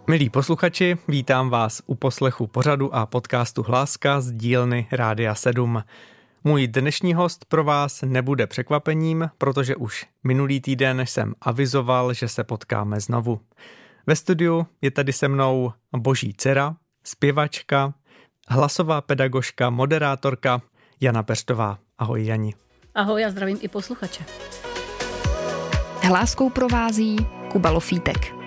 Milí posluchači, vítám vás u poslechu pořadu a podcastu Hláska z dílny Rádia 7. Můj dnešní host pro vás nebude překvapením, protože už minulý týden jsem avizoval, že se potkáme znovu. Ve studiu je tady se mnou Boží dcera, zpěvačka, hlasová pedagožka, moderátorka Jana Peštová. Ahoj Jani. Ahoj, já zdravím i posluchače. Hláskou provází Kuba Lofítek.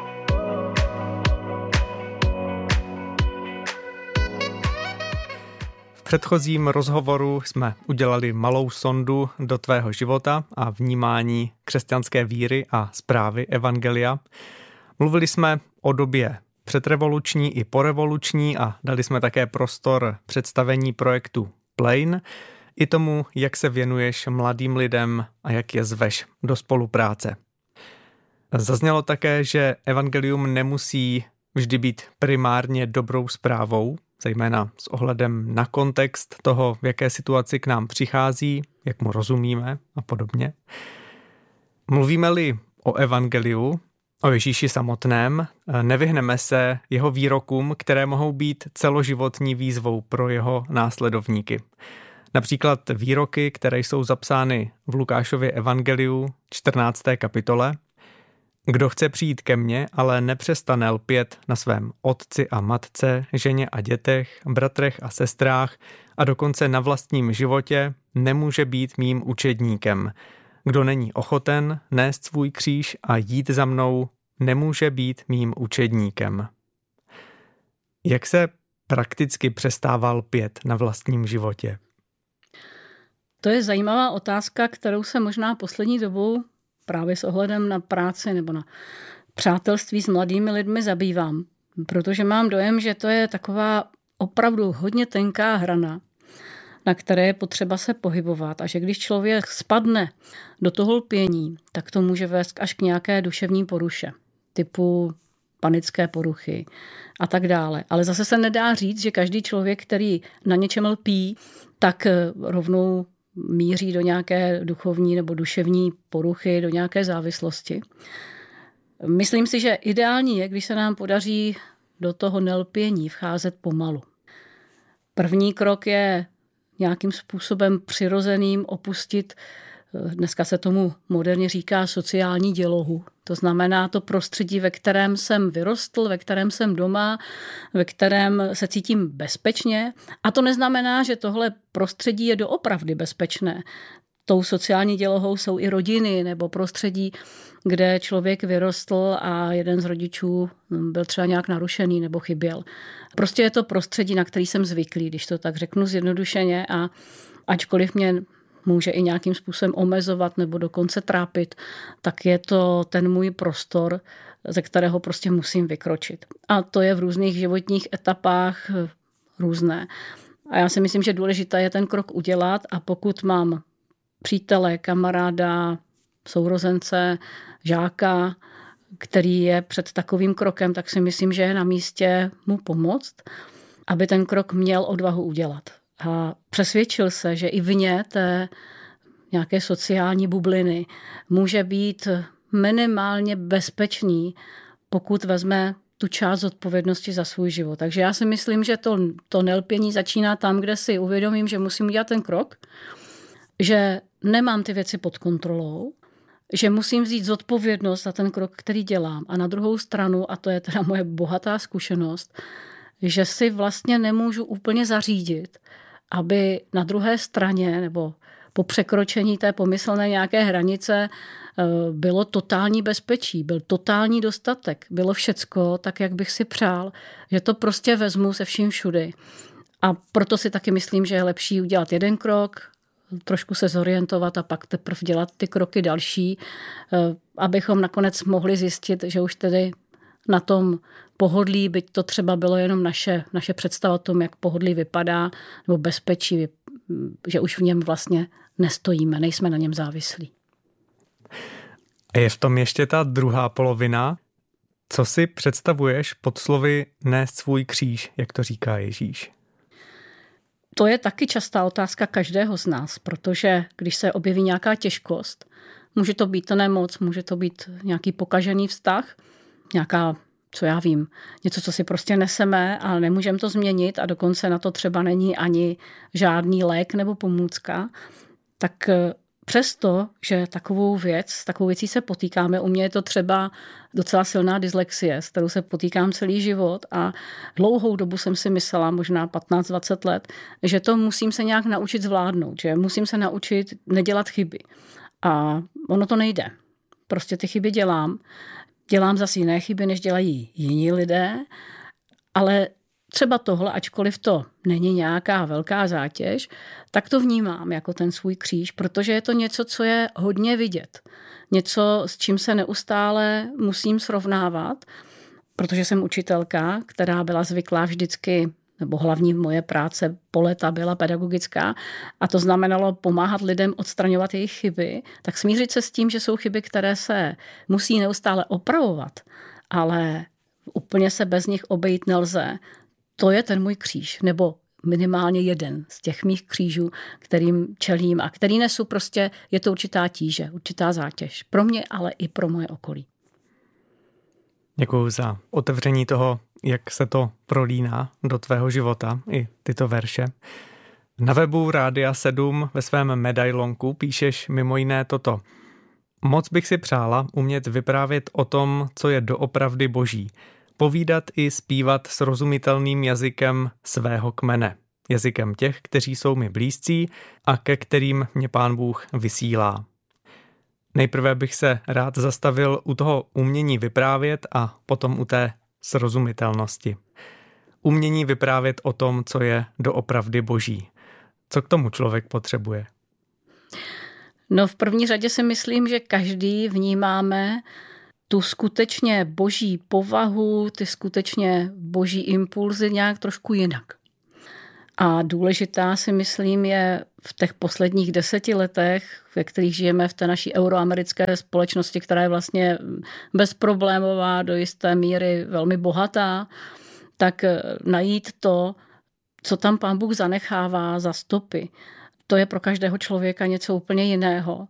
V předchozím rozhovoru jsme udělali malou sondu do tvého života a vnímání křesťanské víry a zprávy evangelia. Mluvili jsme o době předrevoluční i porevoluční a dali jsme také prostor představení projektu Plain i tomu, jak se věnuješ mladým lidem a jak je zveš do spolupráce. Zaznělo také, že evangelium nemusí vždy být primárně dobrou zprávou, zejména s ohledem na kontext toho, v jaké situaci k nám přichází, jak mu rozumíme a podobně. Mluvíme-li o evangeliu, o Ježíši samotném, nevyhneme se jeho výrokům, které mohou být celoživotní výzvou pro jeho následovníky. Například výroky, které jsou zapsány v Lukášově evangeliu 14. kapitole. Kdo chce přijít ke mně, ale nepřestane lpět na svém otci a matce, ženě a dětech, bratrech a sestrách a dokonce na vlastním životě, nemůže být mým učedníkem. Kdo není ochoten nést svůj kříž a jít za mnou, nemůže být mým učedníkem. Jak se prakticky přestává lpět na vlastním životě? To je zajímavá otázka, kterou se možná poslední dobou právě s ohledem na práci nebo na přátelství s mladými lidmi zabývám, protože mám dojem, že to je taková opravdu hodně tenká hrana, na které je potřeba se pohybovat a že když člověk spadne do toho lpění, tak to může vést až k nějaké duševní poruše, typu panické poruchy a tak dále. Ale zase se nedá říct, že každý člověk, který na něčem lpí, tak rovnou míří do nějaké duchovní nebo duševní poruchy, do nějaké závislosti. Myslím si, že ideální je, když se nám podaří do toho nelpění vcházet pomalu. První krok je nějakým způsobem přirozeným opustit, dneska se tomu moderně říká sociální dělohu. To znamená to prostředí, ve kterém jsem vyrostl, ve kterém jsem doma, ve kterém se cítím bezpečně. A to neznamená, že tohle prostředí je doopravdy bezpečné. Tou sociální dělohou jsou i rodiny nebo prostředí, kde člověk vyrostl a jeden z rodičů byl třeba nějak narušený nebo chyběl. Prostě je to prostředí, na který jsem zvyklý, když to tak řeknu zjednodušeně, a ačkoliv mě může i nějakým způsobem omezovat nebo dokonce trápit, tak je to ten můj prostor, ze kterého prostě musím vykročit. A to je v různých životních etapách různé. A já si myslím, že důležité je ten krok udělat, a pokud mám přítele, kamaráda, sourozence, žáka, který je před takovým krokem, tak si myslím, že je na místě mu pomoct, aby ten krok měl odvahu udělat. A přesvědčil se, že i vně té nějaké sociální bubliny může být minimálně bezpečný, pokud vezme tu část odpovědnosti za svůj život. Takže já si myslím, že to nelpění začíná tam, kde si uvědomím, že musím udělat ten krok, že nemám ty věci pod kontrolou, že musím vzít zodpovědnost za ten krok, který dělám. A na druhou stranu, a to je teda moje bohatá zkušenost, že si vlastně nemůžu úplně zařídit, aby na druhé straně nebo po překročení té pomyslné nějaké hranice bylo totální bezpečí, byl totální dostatek, bylo všecko tak, jak bych si přál, že to prostě vezmu se vším všudy. A proto si taky myslím, že je lepší udělat jeden krok, trošku se zorientovat a pak teprve dělat ty kroky další, abychom nakonec mohli zjistit, že už tedy na tom pohodlí, byť to třeba bylo jenom naše představa o tom, jak pohodlí vypadá, nebo bezpečí, že už v něm vlastně nestojíme, nejsme na něm závislí. A je v tom ještě ta druhá polovina. Co si představuješ pod slovy nést svůj kříž, jak to říká Ježíš? To je taky častá otázka každého z nás, protože když se objeví nějaká těžkost, může to být nemoc, může to být nějaký pokažený vztah, nějaká co já vím, něco, co si prostě neseme, ale nemůžeme to změnit a dokonce na to třeba není ani žádný lék nebo pomůcka, tak přesto, že takovou věcí se potýkáme, u mě je to třeba docela silná dyslexie, s kterou se potýkám celý život a dlouhou dobu jsem si myslela, možná 15-20 let, že to musím se nějak naučit zvládnout, že musím se naučit nedělat chyby. A ono to nejde. Prostě ty chyby dělám zase jiné chyby, než dělají jiní lidé, ale třeba tohle, ačkoliv to není nějaká velká zátěž, tak to vnímám jako ten svůj kříž, protože je to něco, co je hodně vidět. Něco, s čím se neustále musím srovnávat, protože jsem učitelka, která byla zvyklá vždycky, nebo hlavní moje práce po léta byla pedagogická a to znamenalo pomáhat lidem odstraňovat jejich chyby, tak smířit se s tím, že jsou chyby, které se musí neustále opravovat, ale úplně se bez nich obejít nelze. To je ten můj kříž, nebo minimálně jeden z těch mých křížů, kterým čelím a který nesu prostě, je to určitá tíže, určitá zátěž. Pro mě, ale i pro moje okolí. Děkuju za otevření toho, jak se to prolíná do tvého života, i tyto verše. Na webu Rádia 7 ve svém medailonku píšeš mimo jiné toto. Moc bych si přála umět vyprávět o tom, co je doopravdy boží. Povídat i zpívat srozumitelným jazykem svého kmene. Jazykem těch, kteří jsou mi blízcí a ke kterým mě Pán Bůh vysílá. Nejprve bych se rád zastavil u toho umění vyprávět a potom u té srozumitelnosti. Umění vyprávět o tom, co je doopravdy boží. Co k tomu člověk potřebuje? No v první řadě si myslím, že každý vnímáme tu skutečně boží povahu, ty skutečně boží impulzy nějak trošku jinak. A důležitá si myslím je v těch posledních 10 letech, ve kterých žijeme v té naší euroamerické společnosti, která je vlastně bezproblémová, do jisté míry velmi bohatá, tak najít to, co tam Pán Bůh zanechává za stopy. To je pro každého člověka něco úplně jiného.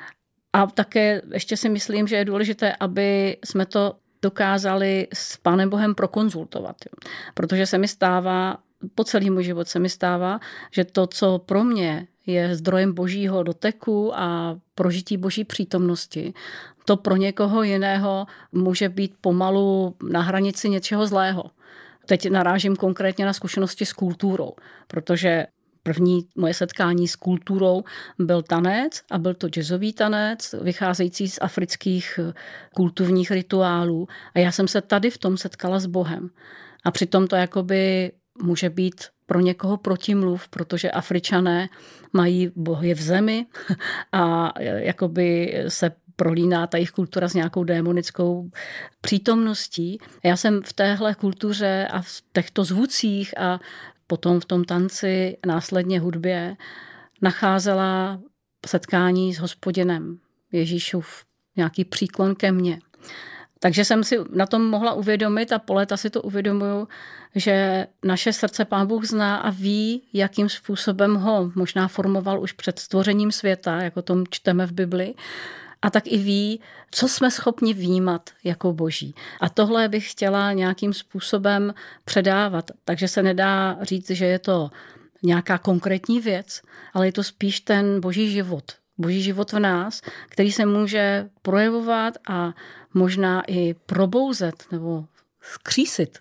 A také ještě si myslím, že je důležité, aby jsme to dokázali s Pánem Bohem prokonzultovat. Protože se mi stává, po celý můj život se mi stává, že to, co pro mě je zdrojem božího doteku a prožití boží přítomnosti, to pro někoho jiného může být pomalu na hranici něčeho zlého. Teď narážím konkrétně na zkušenosti s kulturou, protože první moje setkání s kulturou byl tanec a byl to jazzový tanec, vycházející z afrických kulturních rituálů. A já jsem se tady v tom setkala s Bohem. A přitom to jakoby může být pro někoho protimluv, protože Afričané mají bohy v zemi a jakoby se prolíná ta jejich kultura s nějakou démonickou přítomností. Já jsem v téhle kultuře a v těchto zvucích a potom v tom tanci, následně hudbě, nacházela setkání s Hospodinem, Ježíšův nějaký příklon ke mně. Takže jsem si na tom mohla uvědomit a po léta si to uvědomuju, že naše srdce Pán Bůh zná a ví, jakým způsobem ho možná formoval už před stvořením světa, jako tom čteme v Bibli, a tak i ví, co jsme schopni vnímat jako boží. A tohle bych chtěla nějakým způsobem předávat. Takže se nedá říct, že je to nějaká konkrétní věc, ale je to spíš ten boží život. Boží život v nás, který se může projevovat a možná i probouzet nebo skřísit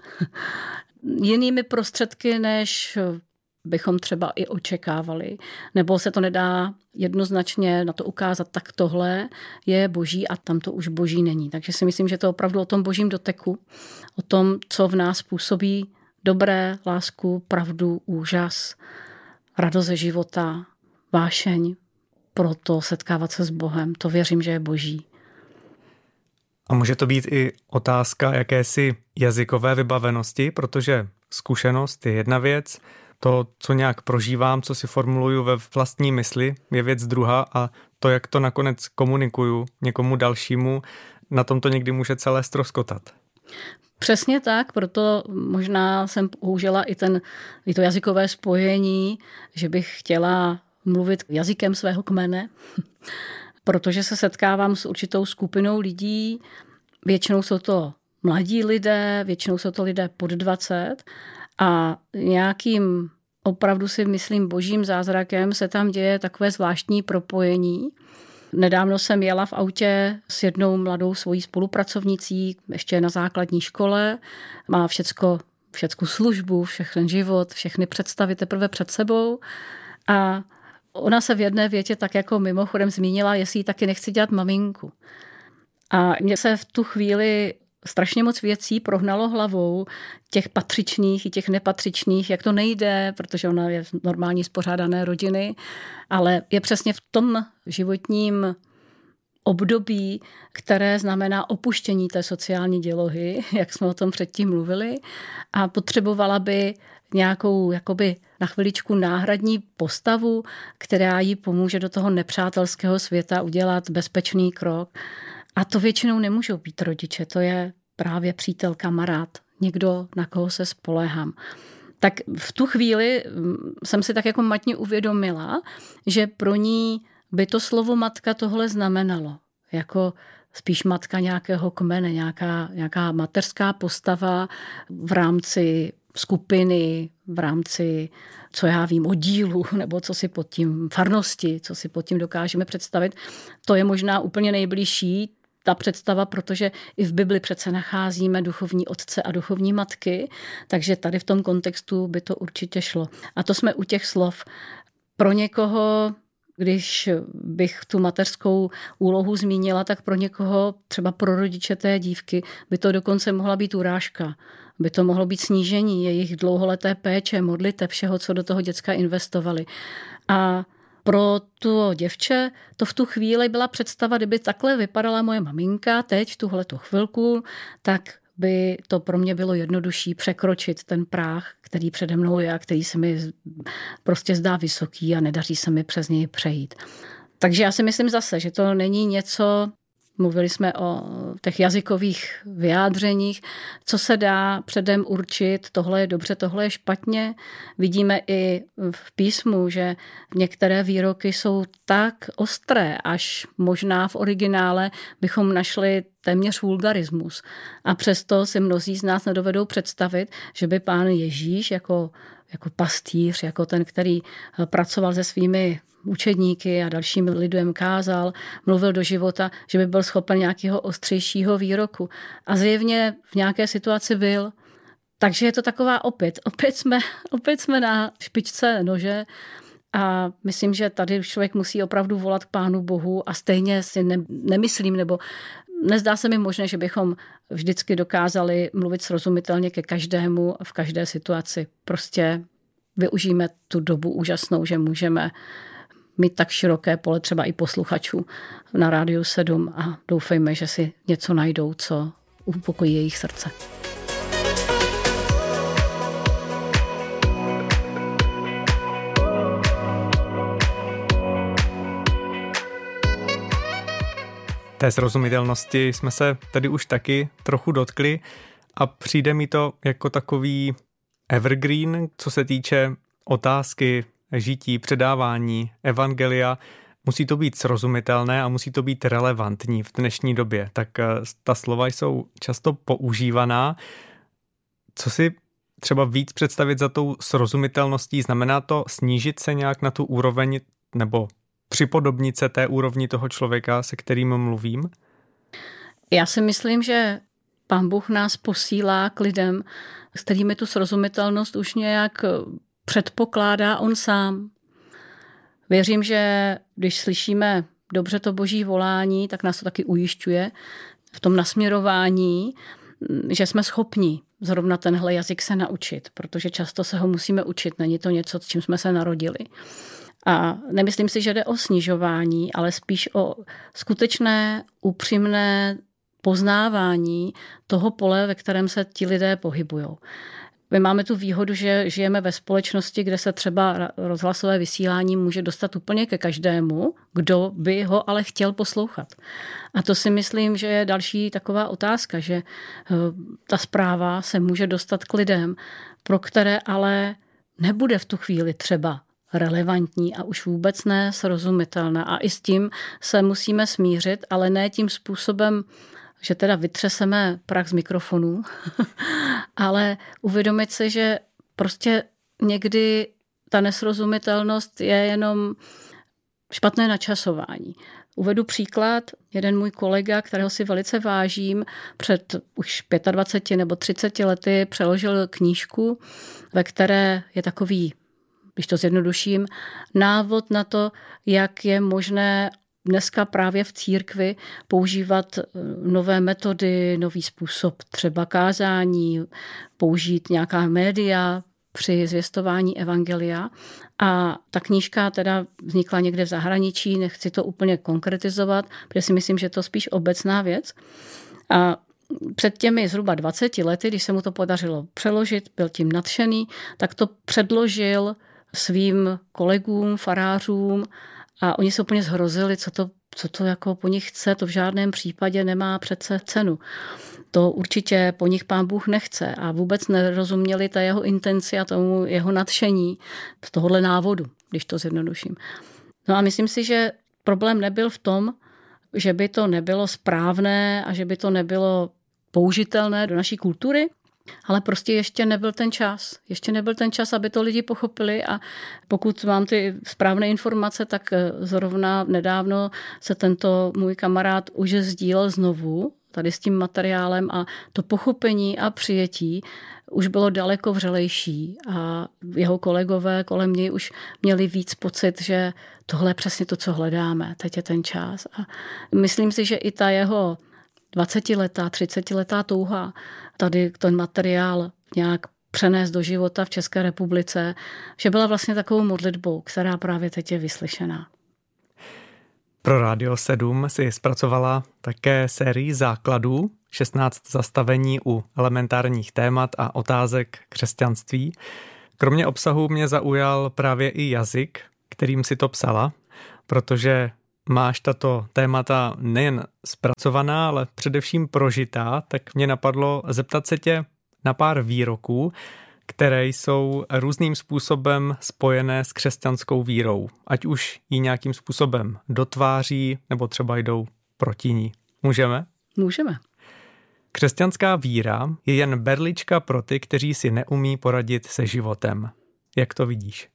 jinými prostředky, než bychom třeba i očekávali. Nebo se to nedá jednoznačně na to ukázat, tak tohle je boží a tam to už boží není. Takže si myslím, že to je opravdu o tom božím doteku, o tom, co v nás působí dobré, lásku, pravdu, úžas, radost ze života, vášeň, proto setkávat se s Bohem. To věřím, že je boží. A může to být i otázka jakési jazykové vybavenosti, protože zkušenost je jedna věc, to, co nějak prožívám, co si formuluju ve vlastní mysli, je věc druhá a to, jak to nakonec komunikuju někomu dalšímu, na tom to někdy může celé ztroskotat. Přesně tak, proto možná jsem použila i to jazykové spojení, že bych chtěla mluvit jazykem svého kmene, protože se setkávám s určitou skupinou lidí, většinou jsou to mladí lidé, většinou jsou to lidé pod 20 a nějakým opravdu si myslím božím zázrakem se tam děje takové zvláštní propojení. Nedávno jsem jela v autě s jednou mladou svojí spolupracovnicí, ještě na základní škole, má všecko službu, všechny život, všechny představy teprve před sebou a ona se v jedné větě tak jako mimochodem zmínila, jestli jí taky nechci dělat maminku. A mně se v tu chvíli strašně moc věcí prohnalo hlavou, těch patřičných i těch nepatřičných, jak to nejde, protože ona je z normální spořádané rodiny, ale je přesně v tom životním období, které znamená opuštění té sociální dělohy, jak jsme o tom předtím mluvili, a potřebovala by nějakou jakoby na chviličku náhradní postavu, která jí pomůže do toho nepřátelského světa udělat bezpečný krok. A to většinou nemůžou být rodiče, to je právě přítel, kamarád, někdo, na koho se spoléhám. Tak v tu chvíli jsem si tak jako matně uvědomila, že pro ní by to slovo matka tohle znamenalo. Jako spíš matka nějakého kmene, nějaká mateřská postava v rámci skupiny, v rámci, co já vím, oddílu, nebo co si pod tím farnosti, co si pod tím dokážeme představit. To je možná úplně nejbližší ta představa, protože i v Bibli přece nacházíme duchovní otce a duchovní matky, takže tady v tom kontextu by to určitě šlo. A to jsme u těch slov. Pro někoho, když bych tu mateřskou úlohu zmínila, tak pro někoho, třeba pro rodiče té dívky, by to dokonce mohla být urážka. By to mohlo být snížení jejich dlouholeté péče, modliteb, všeho, co do toho děcka investovali. A pro to děvče to v tu chvíli byla představa, kdyby takhle vypadala moje maminka teď v tuhletu chvilku, tak by to pro mě bylo jednodušší překročit ten práh, který přede mnou je a který se mi prostě zdá vysoký a nedaří se mi přes něj přejít. Takže já si myslím zase, že to není něco, mluvili jsme o těch jazykových vyjádřeních, co se dá předem určit, tohle je dobře, tohle je špatně. Vidíme i v písmu, že některé výroky jsou tak ostré, až možná v originále bychom našli téměř vulgarismus. A přesto si mnozí z nás nedovedou představit, že by pán Ježíš jako pastýř, jako ten, který pracoval se svými učedníky a dalším lidem kázal, mluvil do života, že by byl schopen nějakého ostřejšího výroku. A zjevně v nějaké situaci byl. Takže je to taková opět jsme na špičce nože a myslím, že tady člověk musí opravdu volat k Pánu Bohu a stejně si nemyslím, nebo nezdá se mi možné, že bychom vždycky dokázali mluvit srozumitelně ke každému v každé situaci. Prostě využijeme tu dobu úžasnou, že můžeme mít tak široké pole třeba i posluchačů na Rádiu 7 a doufejme, že si něco najdou, co upokojí jejich srdce. Té srozumitelnosti jsme se tady už taky trochu dotkli a přijde mi to jako takový evergreen, co se týče otázky žití, předávání, evangelia. Musí to být srozumitelné a musí to být relevantní v dnešní době. Tak ta slova jsou často používaná. Co si třeba víc představit za tou srozumitelností? Znamená to snížit se nějak na tu úroveň nebo připodobnit se té úrovni toho člověka, se kterým mluvím? Já si myslím, že Pán Bůh nás posílá k lidem, s kterými tu srozumitelnost už nějak předpokládá on sám. Věřím, že když slyšíme dobře to boží volání, tak nás to taky ujišťuje v tom nasměrování, že jsme schopni zrovna tenhle jazyk se naučit, protože často se ho musíme učit, není to něco, s čím jsme se narodili. A nemyslím si, že jde o snižování, ale spíš o skutečné, upřímné poznávání toho pole, ve kterém se ti lidé pohybujou. My máme tu výhodu, že žijeme ve společnosti, kde se třeba rozhlasové vysílání může dostat úplně ke každému, kdo by ho ale chtěl poslouchat. A to si myslím, že je další taková otázka, že ta zpráva se může dostat k lidem, pro které ale nebude v tu chvíli třeba relevantní a už vůbec ne srozumitelná. A i s tím se musíme smířit, ale ne tím způsobem, že teda vytřeseme prach z mikrofonů, ale uvědomit si, že prostě někdy ta nesrozumitelnost je jenom špatné načasování. Uvedu příklad. Jeden můj kolega, kterého si velice vážím, před už 25 nebo 30 lety přeložil knížku, ve které je takový, když to zjednoduším, návod na to, jak je možné dneska právě v církvi používat nové metody, nový způsob třeba kázání, použít nějaká média při zvěstování evangelia. A ta knížka teda vznikla někde v zahraničí, nechci to úplně konkretizovat, protože si myslím, že to je spíš obecná věc. A před těmi zhruba 20 lety, když se mu to podařilo přeložit, byl tím nadšený, tak to předložil svým kolegům, farářům a oni se úplně zhrozili, co to jako po nich chce, to v žádném případě nemá přece cenu. To určitě po nich Pán Bůh nechce a vůbec nerozuměli ta jeho intenci a tomu jeho nadšení z tohohle návodu, když to zjednoduším. No a myslím si, že problém nebyl v tom, že by to nebylo správné a že by to nebylo použitelné do naší kultury, ale prostě ještě nebyl ten čas. Ještě nebyl ten čas, aby to lidi pochopili a pokud mám ty správné informace, tak zrovna nedávno se tento můj kamarád už sdílel znovu tady s tím materiálem a to pochopení a přijetí už bylo daleko vřelejší a jeho kolegové kolem něj už měli víc pocit, že tohle je přesně to, co hledáme. Teď je ten čas. A myslím si, že i ta jeho 20letá, 30letá touha tady ten materiál nějak přenést do života v České republice, že byla vlastně takovou modlitbou, která právě teď je vyslyšená. Pro Radio 7 si zpracovala také sérii základů, 16 zastavení u elementárních témat a otázek křesťanství. Kromě obsahu mě zaujal právě i jazyk, kterým si to psala, protože máš tato témata nejen zpracovaná, ale především prožitá, tak mě napadlo zeptat se tě na pár výroků, které jsou různým způsobem spojené s křesťanskou vírou, ať už ji nějakým způsobem dotváří, nebo třeba jdou proti ní. Můžeme? Můžeme. Křesťanská víra je jen berlička pro ty, kteří si neumí poradit se životem. Jak to vidíš?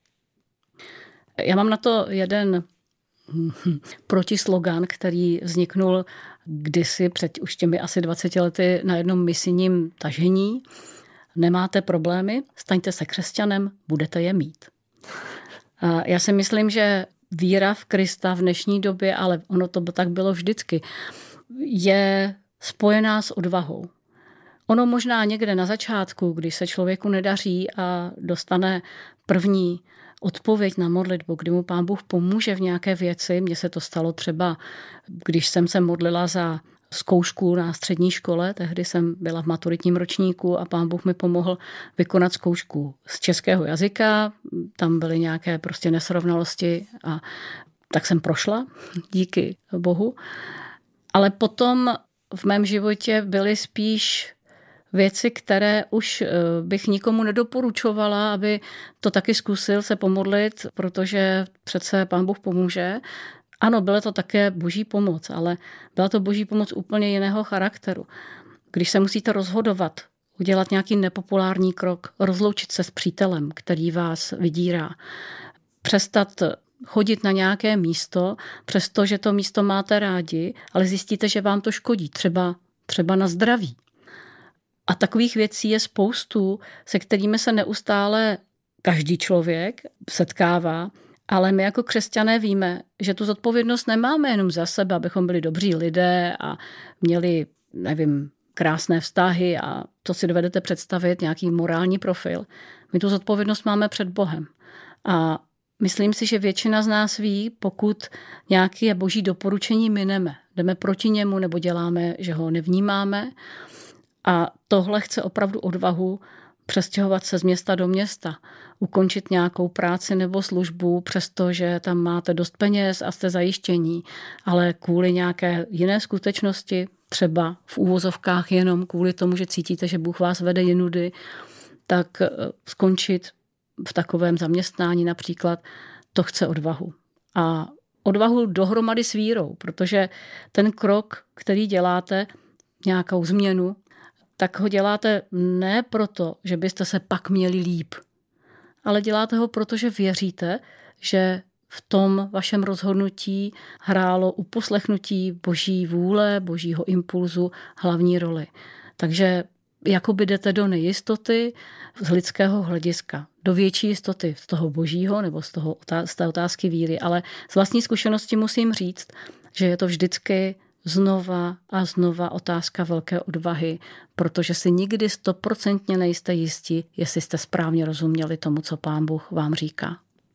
Já mám na to jeden protislogan, který vzniknul kdysi před už těmi asi 20 lety na jednom misijním tažení. Nemáte problémy, staňte se křesťanem, budete je mít. A já si myslím, že víra v Krista v dnešní době, ale ono to tak bylo vždycky, je spojená s odvahou. Ono možná někde na začátku, když se člověku nedaří a dostane první odpověď na modlitbu, kdy mu Pán Bůh pomůže v nějaké věci. Mně se to stalo třeba, když jsem se modlila za zkoušku na střední škole, tehdy jsem byla v maturitním ročníku a Pán Bůh mi pomohl vykonat zkoušku z českého jazyka. Tam byly nějaké prostě nesrovnalosti a tak jsem prošla, díky Bohu. Ale potom v mém životě byly spíš věci, které už bych nikomu nedoporučovala, aby to taky zkusil se pomodlit, protože přece Pán Bůh pomůže. Ano, byla to také boží pomoc, ale byla to boží pomoc úplně jiného charakteru. Když se musíte rozhodovat, udělat nějaký nepopulární krok, rozloučit se s přítelem, který vás vydírá, přestat chodit na nějaké místo, přestože to místo máte rádi, ale zjistíte, že vám to škodí, třeba na zdraví. A takových věcí je spoustu, se kterými se neustále každý člověk setkává, ale my jako křesťané víme, že tu zodpovědnost nemáme jenom za sebe, abychom byli dobří lidé a měli, nevím, krásné vztahy a to si dovedete představit, nějaký morální profil. My tu zodpovědnost máme před Bohem. A myslím si, že většina z nás ví, pokud nějaké boží doporučení mineme, jdeme proti němu nebo děláme, že ho nevnímáme. A tohle chce opravdu odvahu přestěhovat se z města do města, ukončit nějakou práci nebo službu, přestože tam máte dost peněz a jste zajištění, ale kvůli nějaké jiné skutečnosti, třeba v úvozovkách jenom kvůli tomu, že cítíte, že Bůh vás vede jinudy, tak skončit v takovém zaměstnání například, to chce odvahu. A odvahu dohromady s vírou, protože ten krok, který děláte, nějakou změnu, tak ho děláte ne proto, že byste se pak měli líp, ale děláte ho proto, že věříte, že v tom vašem rozhodnutí hrálo uposlechnutí Boží vůle, Božího impulzu hlavní roli. Takže jakoby jdete do nejistoty z lidského hlediska, do větší jistoty z toho Božího nebo z té otázky víry, ale z vlastní zkušenosti musím říct, že je to vždycky znova a znova otázka velké odvahy, protože si nikdy 100% nejste jistí, jestli jste správně rozuměli tomu, co Pán Bůh vám říká.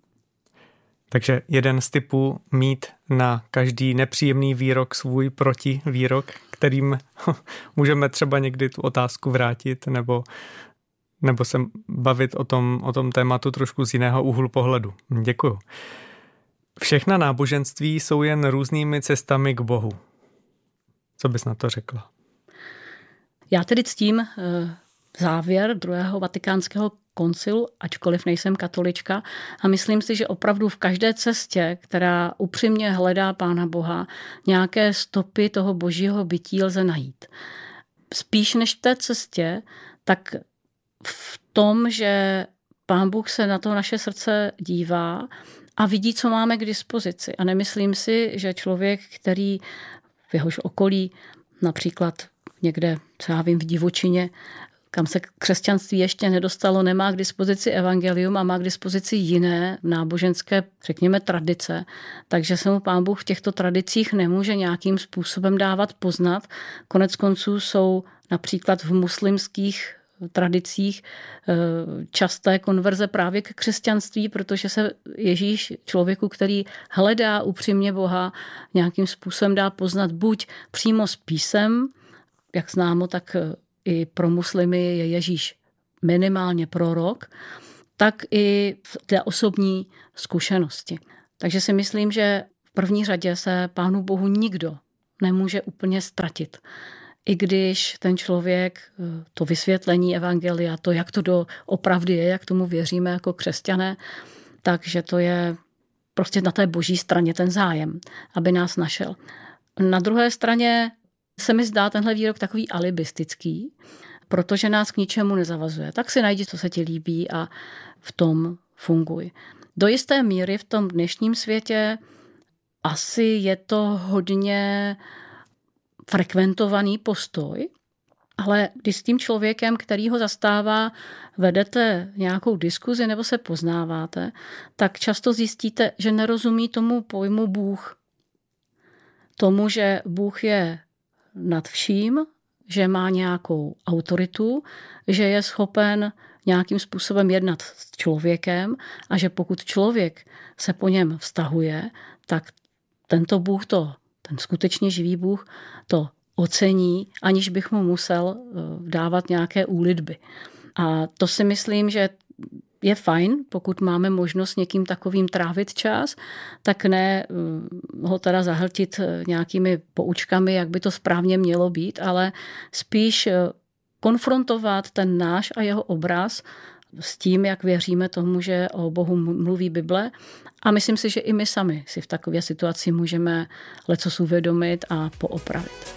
Takže jeden z typů mít na každý nepříjemný výrok svůj protivýrok, kterým můžeme třeba někdy tu otázku vrátit nebo se bavit o tom tématu trošku z jiného úhlu pohledu. Děkuju. Všechna náboženství jsou jen různými cestami k Bohu. Co bys na to řekla? Já tedy ctím závěr druhého vatikánského koncilu, ačkoliv nejsem katolička, a myslím si, že opravdu v každé cestě, která upřímně hledá Pána Boha, nějaké stopy toho Božího bytí lze najít. Spíš než v té cestě, tak v tom, že Pán Bůh se na to naše srdce dívá a vidí, co máme k dispozici. A nemyslím si, že člověk, který v jehož okolí, například někde, co já vím, v divočině, kam se křesťanství ještě nedostalo, nemá k dispozici evangelium a má k dispozici jiné náboženské, řekněme, tradice. Takže se mu Pán Bůh v těchto tradicích nemůže nějakým způsobem dávat poznat. Konec konců jsou například v muslimských tradicích časté konverze právě k křesťanství, protože se Ježíš člověku, který hledá upřímně Boha, nějakým způsobem dá poznat buď přímo s písem, jak známo, tak i pro muslimy je Ježíš minimálně prorok, tak i v té osobní zkušenosti. Takže si myslím, že v první řadě se Pánu Bohu nikdo nemůže úplně ztratit. I když ten člověk, to vysvětlení evangelia, to, jak to doopravdy je, jak tomu věříme jako křesťané, takže to je prostě na té Boží straně ten zájem, aby nás našel. Na druhé straně se mi zdá tenhle výrok takový alibistický, protože nás k ničemu nezavazuje. Tak si najdi, co se ti líbí a v tom funguj. Do jisté míry v tom dnešním světě asi je to hodně frekventovaný postoj, ale když s tím člověkem, který ho zastává, vedete nějakou diskuzi nebo se poznáváte, tak často zjistíte, že nerozumí tomu pojmu Bůh. Tomu, že Bůh je nad vším, že má nějakou autoritu, že je schopen nějakým způsobem jednat s člověkem a že pokud člověk se po něm vztahuje, tak tento Bůh ten skutečně živý Bůh to ocení, aniž bych mu musel dávat nějaké úlitby. A to si myslím, že je fajn, pokud máme možnost s někým takovým trávit čas, tak ne ho teda zahltit nějakými poučkami, jak by to správně mělo být, ale spíš konfrontovat ten náš a jeho obraz s tím, jak věříme tomu, že o Bohu mluví Bible. A myslím si, že i my sami si v takové situaci můžeme lecos uvědomit a poopravit.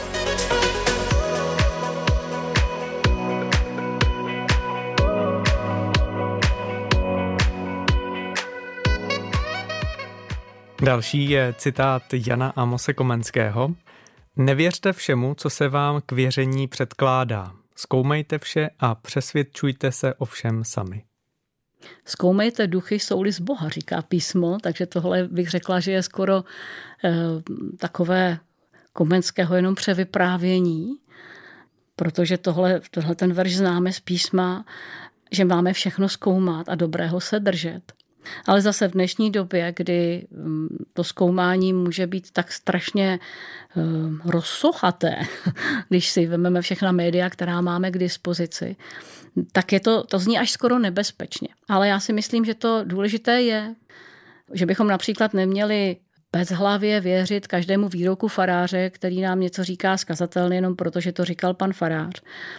Další je citát Jana Amose Komenského. Nevěřte všemu, co se vám k věření předkládá. Zkoumejte vše a přesvědčujte se o všem sami. Zkoumejte duchy, jsou-li z Boha, říká písmo, takže tohle bych řekla, že je skoro takové Komenského jenom převyprávění, protože tohle ten verš známe z písma, že máme všechno zkoumat a dobrého se držet. Ale zase v dnešní době, kdy to zkoumání může být tak strašně rozsochaté, když si vezmeme všechna média, která máme k dispozici, tak je to zní až skoro nebezpečně. Ale já si myslím, že to důležité je, že bychom například neměli bezhlavě věřit každému výroku faráře, který nám něco říká zkazatelně jenom proto, že to říkal pan farář.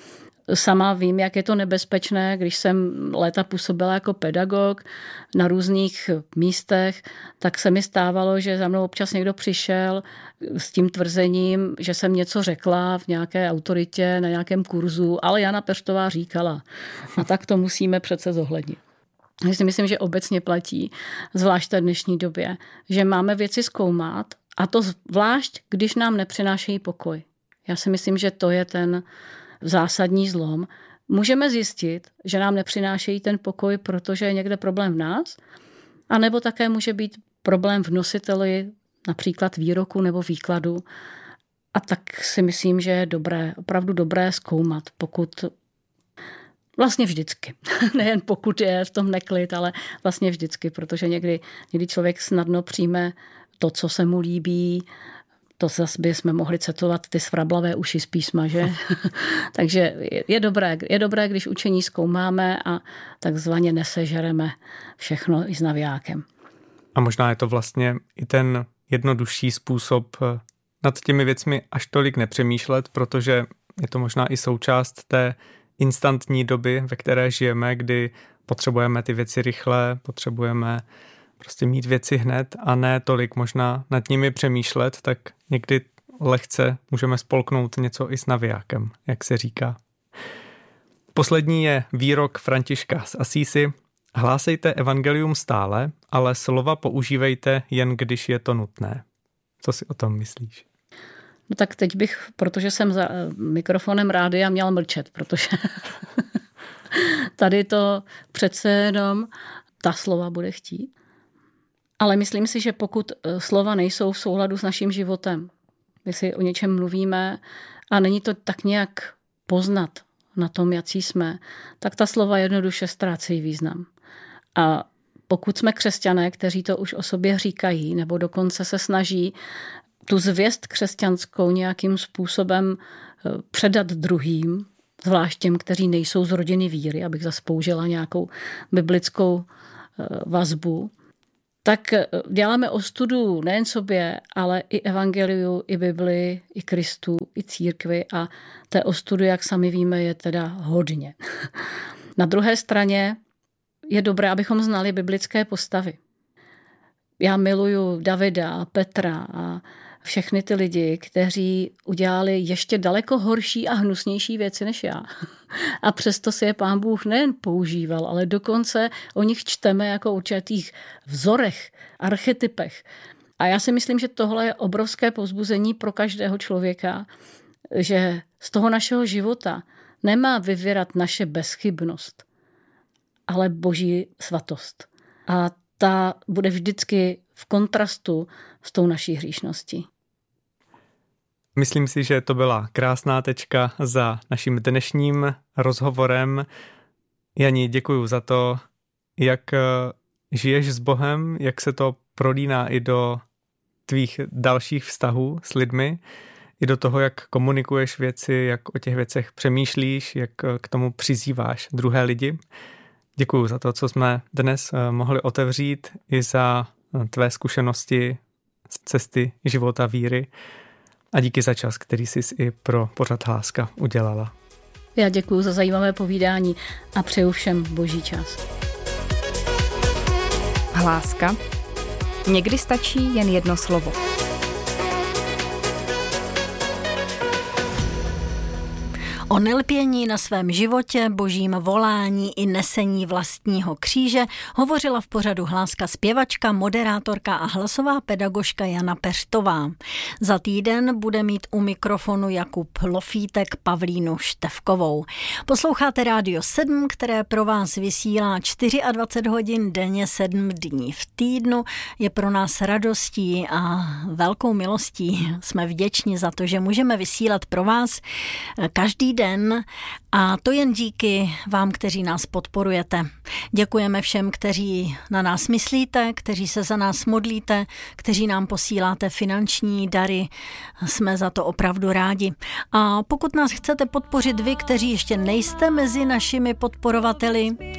Sama vím, jak je to nebezpečné, když jsem léta působila jako pedagog na různých místech, tak se mi stávalo, že za mnou občas někdo přišel s tím tvrzením, že jsem něco řekla v nějaké autoritě, na nějakém kurzu, ale Jana Peštová říkala. A tak to musíme přece zohlednit. Já si myslím, že obecně platí, zvlášť v dnešní době, že máme věci zkoumat, a to zvlášť, když nám nepřinášejí pokoj. Já si myslím, že to je ten zásadní zlom. Můžeme zjistit, že nám nepřinášejí ten pokoj, protože je někde problém v nás, anebo také může být problém v nositeli, například výroku nebo výkladu. A tak si myslím, že je dobré, opravdu dobré zkoumat, pokud vlastně vždycky. Nejen pokud je v tom neklid, ale vlastně vždycky, protože někdy člověk snadno přijme to, co se mu líbí. To zase bychom mohli citovat ty svrablavé uši z písma, že? Takže je dobré, když učení zkoumáme a takzvaně nesežereme všechno i s navijákem. A možná je to vlastně i ten jednodušší způsob nad těmi věcmi až tolik nepřemýšlet, protože je to možná i součást té instantní doby, ve které žijeme, kdy potřebujeme ty věci rychle, potřebujeme prostě mít věci hned a ne tolik možná nad nimi přemýšlet, tak někdy lehce můžeme spolknout něco i s navijákem, jak se říká. Poslední je výrok Františka z Asísi. Hlásejte evangelium stále, ale slova používejte jen když je to nutné. Co si o tom myslíš? No tak teď bych, protože jsem za mikrofonem rádia, měla mlčet, protože tady to přece jenom ta slova bude chtít. Ale myslím si, že pokud slova nejsou v souladu s naším životem, my si o něčem mluvíme a není to tak nějak poznat na tom, jací jsme, tak ta slova jednoduše ztrácejí význam. A pokud jsme křesťané, kteří to už o sobě říkají, nebo dokonce se snaží tu zvěst křesťanskou nějakým způsobem předat druhým, zvlášť těm, kteří nejsou z rodiny víry, abych zase použila nějakou biblickou vazbu, tak děláme ostudu nejen sobě, ale i evangeliu, i Bibli, i Kristu, i církvi a té ostudy, jak sami víme, je teda hodně. Na druhé straně je dobré, abychom znali biblické postavy. Já miluju Davida, Petra a všechny ty lidi, kteří udělali ještě daleko horší a hnusnější věci než já. A přesto si je Pán Bůh nejen používal, ale dokonce o nich čteme jako určitých vzorech, archetypech. A já si myslím, že tohle je obrovské povzbuzení pro každého člověka, že z toho našeho života nemá vyvěrat naše bezchybnost, ale Boží svatost. A ta bude vždycky v kontrastu s tou naší hříšností. Myslím si, že to byla krásná tečka za naším dnešním rozhovorem. Jani, děkuju za to, jak žiješ s Bohem, jak se to prolíná i do tvých dalších vztahů s lidmi, i do toho, jak komunikuješ věci, jak o těch věcech přemýšlíš, jak k tomu přizýváš druhé lidi. Děkuju za to, co jsme dnes mohli otevřít, i za tvé zkušenosti z cesty života víry a díky za čas, který jsi i pro pořad Hláska udělala. Já děkuju za zajímavé povídání a přeju všem boží čas. Hláska. Někdy stačí jen jedno slovo. O nelpění na svém životě, božím volání i nesení vlastního kříže hovořila v pořadu Hláska zpěvačka, moderátorka a hlasová pedagožka Jana Peštová. Za týden bude mít u mikrofonu Jakub Lofítek Pavlínu Števkovou. Posloucháte Rádio 7, které pro vás vysílá 24 hodin denně 7 dní v týdnu. Je pro nás radostí a velkou milostí. Jsme vděční za to, že můžeme vysílat pro vás každý den a to jen díky vám, kteří nás podporujete. Děkujeme všem, kteří na nás myslíte, kteří se za nás modlíte, kteří nám posíláte finanční dary. Jsme za to opravdu rádi. A pokud nás chcete podpořit vy, kteří ještě nejste mezi našimi podporovateli,